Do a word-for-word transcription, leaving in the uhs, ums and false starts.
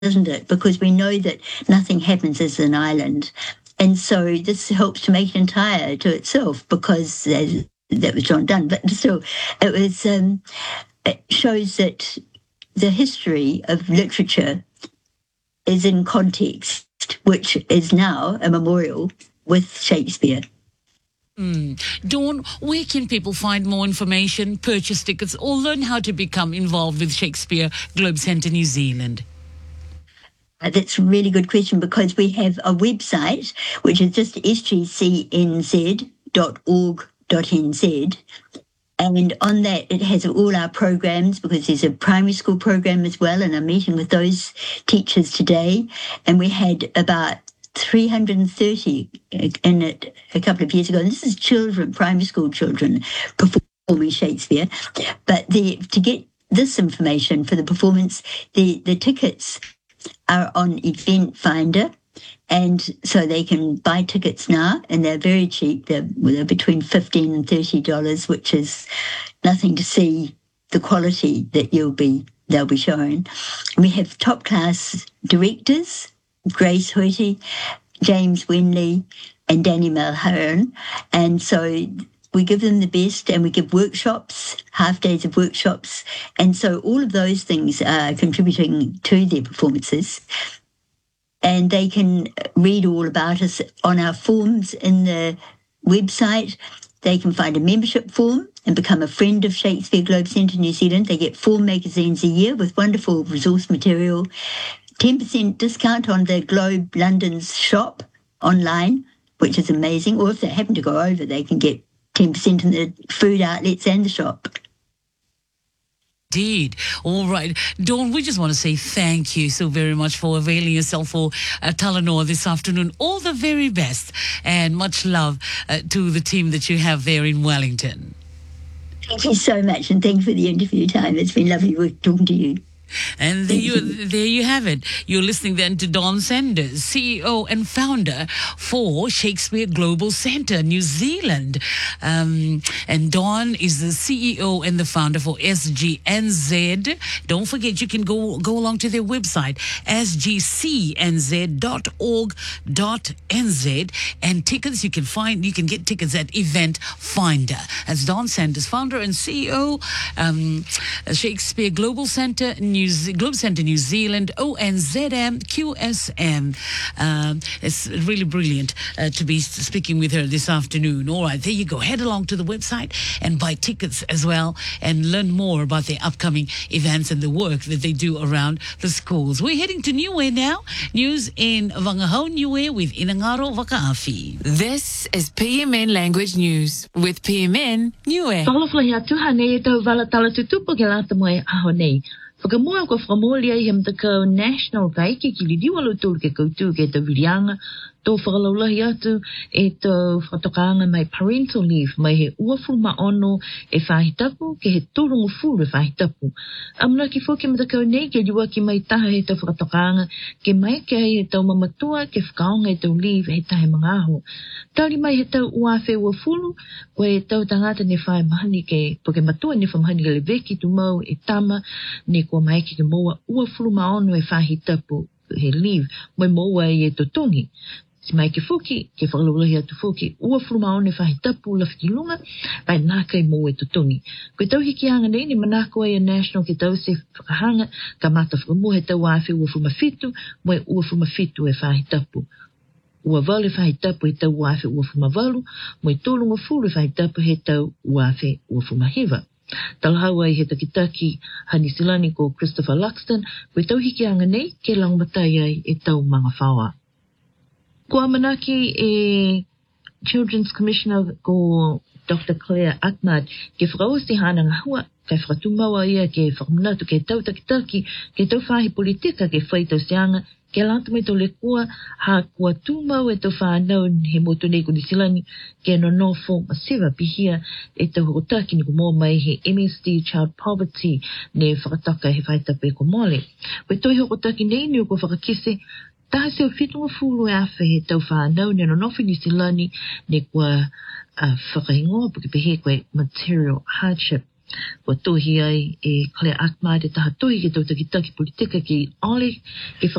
doesn't it? Because we know that nothing happens as an island. And so this helps to make it entire to itself, because uh, that was John Donne. But still, it was um, it shows that the history of literature is in context, which is now a memorial with Shakespeare. Mm. Dawn, where can people find more information, purchase tickets, or learn how to become involved with Shakespeare Globe Centre New Zealand? Uh, that's a really good question, because we have a website, which is just s g c n z dot org dot n z. And on that, it has all our programs, because there's a primary school program as well, and I'm meeting with those teachers today. And we had about three hundred thirty in it a couple of years ago. And this is children, primary school children, performing Shakespeare. But the, to get this information for the performance, the, the tickets are on Event Finder, and so they can buy tickets now, and they're very cheap. They're, they're between fifteen and thirty dollars, which is nothing to see the quality that you'll be they'll be showing. We have top class directors: Grace Hoyte, James Wenley, and Danny Mulhern, and so we give them the best, and we give workshops, half days of workshops. And so all of those things are contributing to their performances. And they can read all about us on our forms in the website. They can find a membership form and become a friend of Shakespeare Globe Centre New Zealand. They get four magazines a year with wonderful resource material, ten percent discount on the Globe London's shop online, which is amazing. Or if they happen to go over, they can get ten percent in the food outlets and the shop. Indeed. All right. Dawn, we just want to say thank you so very much for availing yourself for uh, Talanoa this afternoon. All the very best, and much love uh, to the team that you have there in Wellington. Thank you so much, and thank you for the interview time. It's been lovely talking to you. And there you, there you have it. You're listening then to Dawn Sanders, C E O and founder for Shakespeare Global Centre New Zealand. Um, and Dawn is the C E O and the founder for S G N Z. Don't forget, you can go go along to their website, s g c n z dot org dot n z. And tickets, you can find, you can get tickets at Event Finder. That's Dawn Sanders, founder and C E O, um, Shakespeare Global Centre New New Globe Centre New Zealand, O N Z M Q S M. Um, it's really brilliant uh, to be speaking with her this afternoon. All right, there you go. Head along to the website and buy tickets as well, and learn more about their upcoming events and the work that they do around the schools. We're heading to Niue now. News in Wangahau Niue with Inangaro Vakaafi. This is P M N Language News with P M N Niue. Toloflahi atu hane e tau wala tala tutupo ke lata moe aho nei. Whakamua ko whakamolia i hem te kau national kaike ki li diwalo tūru ke koutu ke te wirianga. Tō whakalaulahi atu e tō whakatokanga mai parental leave mai he uafu ma ono e whahitapu ke he tūrungu furu e whahitapu. Amuna ki fōke me te kau nei ke liwa ki mai taha he tō whakatokanga ke mai ke hei he tau mamatua ke whakaonga e tau leave he tahe mga aho. Tauri mai he tau uawhe uafuru ko e tau tangata ne whae mahani ke poke matua ne whamahani ke le veki tu mau e tama ne kua mai ke ke moa uafuru ma ono e whahitapu he leave mai moa e e totongi. Si mai ke fuki, ke whakalulahi atu fuki, ua furumao ne whahitapu la whikilunga, pai nāka i mō e tutungi. Koe tau hiki hanga nei, ni manako e a national ke tau se whakahanga, ka mata whakamu he tau awhi ua furumafitu, mo e ua furumafitu e whahitapu. Ua walu e whahitapu he tau awhi ua furumawalu, mo e tōlunga furu e whahitapu he tau awhi ua furumahiva. Talahaua i he takitaki Hanisilani ko Christopher Luxton, koe tau hiki hanga nei, ke langmatai ai e tau mga whawa. Kua manaki e Children's Commissioner ko Doctor Claire Ahmad ke whakausi hana ngahua kai whakatumawa ia ke whakamunatu ke tau takitaki ke tau whahi politika ke whai tau seanga ke lantu me tau le kua ha kua tūmau e tau whanau he motu nei ko Nisilani ke no nofo masiva pihia e tau hokotaki ni ko mō mai he M S D Child Poverty ne whakataka he whaitapu e ko mole. Koe toi hokotaki nei ni o ko whakakise taha se o whitunga fulu e awhi he tau whanau ne no nofi Nisilani ne kua uh, whakahingoa puke pehe koe material hardship. Wa tuhi ai e Claire Akma te taha tuhi ke tau takitaki politika ki ole ke